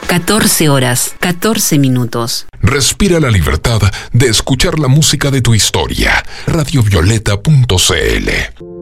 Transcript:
14 horas, 14 minutos. Respira la libertad de escuchar la música de tu historia. Radiovioleta.cl